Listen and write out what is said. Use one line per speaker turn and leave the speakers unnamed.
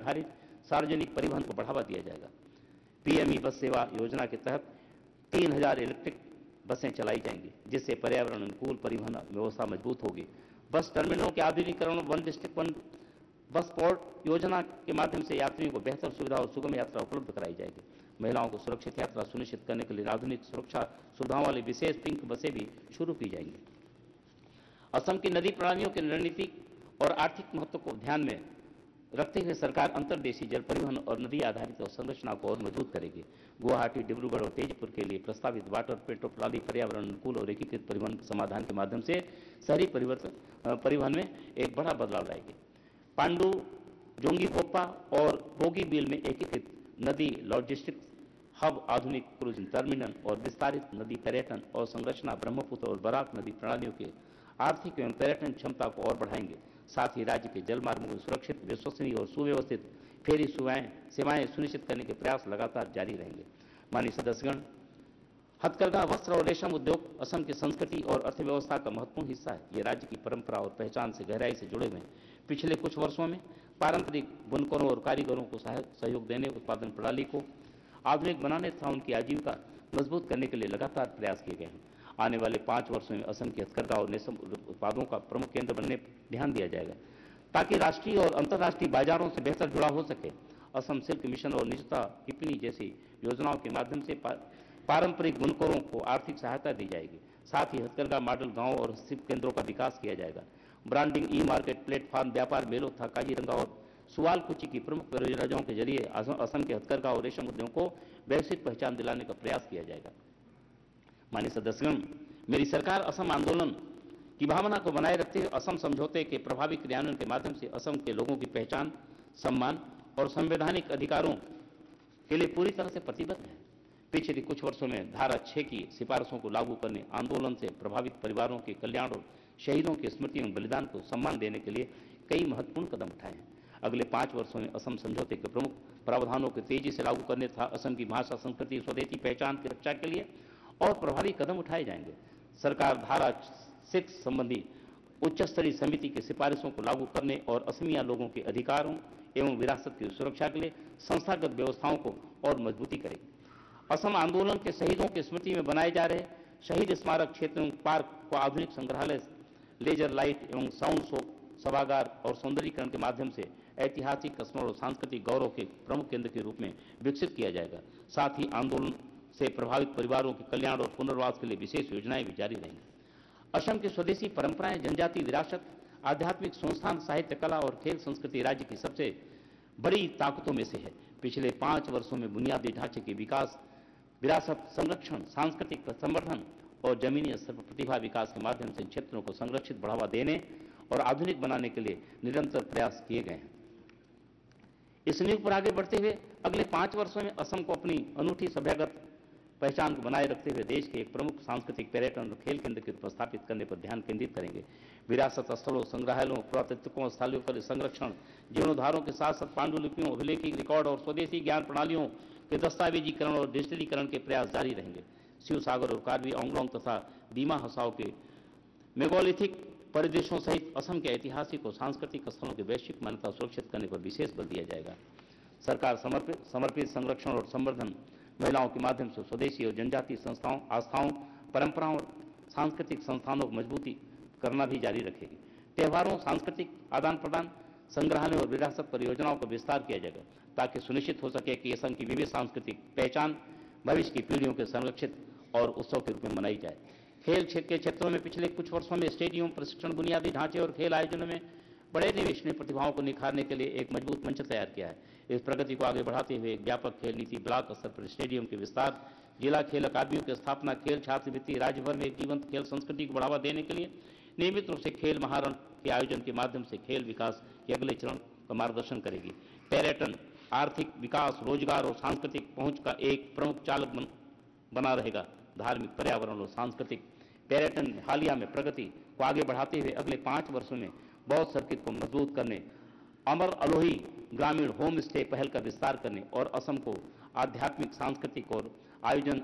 आधारित सार्वजनिक परिवहन को बढ़ावा दिया जाएगा। पीएमई बस सेवा योजना के तहत 3000 इलेक्ट्रिक बसें चलाई जाएंगी, जिससे पर्यावरण अनुकूल परिवहन व्यवस्था मजबूत होगी। बस टर्मिनलों के आधुनिकीकरण, one district one bus port योजना के माध्यम से यात्रियों को बेहतर सुविधा और सुगम यात्रा उपलब्ध कराई जाएगी। महिलाओं को सुरक्षित यात्रा सुनिश्चित करने के लिए आधुनिक सुरक्षा सुविधाओं वाली विशेष पिंक बसें भी शुरू की जाएंगी। असम की नदी प्रणालियों के रणनीतिक और आर्थिक महत्व को ध्यान में रखते हुए सरकार अंतर्देशीय जल परिवहन और नदी आधारित संरचना को और मजबूत करेगी। गुवाहाटी, डिब्रूगढ़ और तेजपुर के लिए प्रस्तावित वाटर पेट्रो प्रणाली पर्यावरण अनुकूल और एकीकृत परिवहन समाधान के माध्यम से शहरी परिवहन में एक बड़ा बदलाव लाएगी। पांडु, जोंगीघोपा और बोगीबील में एकीकृत नदी लॉजिस्टिक्स हब, आधुनिक क्रूजिंग टर्मिनल और विस्तारित नदी पर्यटन और संरचना ब्रह्मपुत्र और बराक नदी प्रणालियों के आर्थिक एवं पर्यटन क्षमता को और बढ़ाएंगे। साथ ही राज्य के जल मार्गों को सुरक्षित, विश्वसनीय और सुव्यवस्थित फेरी सेवाएं सुनिश्चित करने के प्रयास लगातार जारी रहेंगे। माननीय सदस्यगण, हथकरघा, वस्त्र और रेशम उद्योग असम की संस्कृति और अर्थव्यवस्था का महत्वपूर्ण हिस्सा है। ये राज्य की परंपरा और पहचान से गहराई से जुड़े हुए हैं। पिछले कुछ वर्षों में पारंपरिक बुनकरों और कारीगरों को सहयोग देने, उत्पादन प्रणाली को आधुनिक बनाने तथा उनकी आजीविका मजबूत करने के लिए लगातार प्रयास किए गए हैं। आने वाले 5 वर्षों में असम की हथकरघा और रेशम उत्पादों का प्रमुख केंद्र बनने ध्यान दिया जाएगा, ताकि राष्ट्रीय और अंतर्राष्ट्रीय बाजारों से बेहतर जुड़ा हो सके। असम सिल्क मिशन और निजता टिप्पणी जैसी योजनाओं के माध्यम से पारंपरिक बुनकरों को आर्थिक सहायता दी जाएगी। साथ ही हथकरघा मॉडल गांव और हस्तशिल्प केंद्रों का विकास किया जाएगा। ब्रांडिंग, ई मार्केट प्लेटफॉर्म, व्यापार मेलों तथा काजीरंगा और सुवालकुची की प्रमुख परियोजनाओं के जरिए असम के हथकरघा और रेशम उद्योग को वैश्विक पहचान दिलाने का प्रयास किया जाएगा। माननीय सदस्यगण, मेरी सरकार असम आंदोलन की भावना को बनाए रखते हुए असम समझौते के प्रभावी क्रियान्वयन के माध्यम से असम के लोगों की पहचान, सम्मान और संवैधानिक अधिकारों के लिए पूरी तरह से प्रतिबद्ध है। पिछले कुछ वर्षों में धारा 6 की सिफारिशों को लागू करने, आंदोलन से प्रभावित परिवारों के कल्याण और शहीदों की स्मृति एवं बलिदान को सम्मान देने के लिए कई महत्वपूर्ण कदम उठाए हैं। अगले 5 वर्षों में असम समझौते के प्रमुख प्रावधानों को तेजी से लागू करने तथा असम की भाषा, संस्कृति, स्वदेशी पहचान की रक्षा के लिए और प्रभावी कदम उठाए जाएंगे। सरकार धारा 6 संबंधी उच्च स्तरीय समिति की सिफारिशों को लागू करने और असमिया लोगों के अधिकारों एवं विरासत की सुरक्षा के लिए संस्थागत व्यवस्थाओं को और मजबूती करेगी। असम आंदोलन के शहीदों की स्मृति में बनाए जा रहे शहीद स्मारक क्षेत्र पार्क को आधुनिक संग्रहालय, लेजर लाइट एवं साउंड शो सभागार और सौंदर्यीकरण के माध्यम से ऐतिहासिक स्थलों और सांस्कृतिक गौरव के प्रमुख केंद्र के रूप में विकसित किया जाएगा। साथ ही आंदोलन से प्रभावित परिवारों के कल्याण और पुनर्वास के लिए विशेष योजनाएं भी जारी रहेंगी। असम की स्वदेशी परंपराएं, जनजातीय विरासत, आध्यात्मिक संस्थान, साहित्य, कला और खेल संस्कृति राज्य की सबसे बड़ी ताकतों में से है। पिछले 5 वर्षों में बुनियादी ढांचे के विकास, विरासत संरक्षण, सांस्कृतिक संवर्धन और जमीनी स्तर पर प्रतिभा विकास के माध्यम से इन क्षेत्रों को संरक्षित, बढ़ावा देने और आधुनिक बनाने के लिए निरंतर प्रयास किए गए हैं। इस नींव पर आगे बढ़ते हुए अगले 5 वर्षों में असम को अपनी अनूठी सभ्यगत पहचान को बनाए रखते हुए देश के एक प्रमुख सांस्कृतिक, पर्यटन और खेल केंद्र के रूप में स्थापित करने पर ध्यान केंद्रित करेंगे। विरासत स्थलों, संग्रहालयों, पुरातत्वों स्थलों पर संरक्षण, जीर्णोद्धारों के साथ साथ पांडुलिपियों, अभिलेखिक रिकॉर्ड और स्वदेशी ज्ञान प्रणालियों के दस्तावेजीकरण और डिजिटलीकरण के प्रयास जारी रहेंगे। शिव सागर और कार्बी आंगलोंग तथा दीमा हसाओ के मेगालिथिक परिदृश्यों सहित असम के ऐतिहासिक और सांस्कृतिक स्थलों की वैश्विक मान्यता सुरक्षित करने पर विशेष बल दिया जाएगा। सरकार समर्पित संरक्षण और संवर्धन, महिलाओं के माध्यम से स्वदेशी और जनजातीय संस्थाओं, आस्थाओं, परंपराओं और सांस्कृतिक संस्थानों को मजबूती करना भी जारी रखेगी। त्योहारों, सांस्कृतिक आदान प्रदान, संग्रहालयों और विरासत परियोजनाओं का विस्तार किया जाएगा, ताकि सुनिश्चित हो सके कि असम की विविध सांस्कृतिक पहचान भविष्य की पीढ़ियों के संरक्षित और उत्सव के रूप में मनाई जाए। खेल के क्षेत्रों में पिछले कुछ वर्षों में स्टेडियम, प्रशिक्षण, बुनियादी ढांचे और खेल आयोजनों में बड़े निवेश ने प्रतिभाओं को निखारने के लिए एक मजबूत मंच तैयार किया है। इस प्रगति को आगे बढ़ाते हुए एक व्यापक खेल नीति, ब्लॉक स्तर पर स्टेडियम के विस्तार, जिला खेल अकादमियों की स्थापना, खेल छात्रवृत्ति, राज्य भर में एक जीवंत खेल संस्कृति को बढ़ावा देने के लिए नियमित रूप से खेल महारण के आयोजन के माध्यम से खेल विकास के अगले चरण का मार्गदर्शन करेगी। पर्यटन, आर्थिक विकास, रोजगार और सांस्कृतिक पहुंच का एक प्रमुख चालक बना रहेगा। धार्मिक, पर्यावरण और सांस्कृतिक पर्यटन हालिया में प्रगति को आगे बढ़ाते हुए अगले 5 वर्षों में बौद्ध सर्किट को मजबूत करने, अमर अलोही ग्रामीण होम स्टे पहल का विस्तार करने और असम को आध्यात्मिक, सांस्कृतिक और आयोजन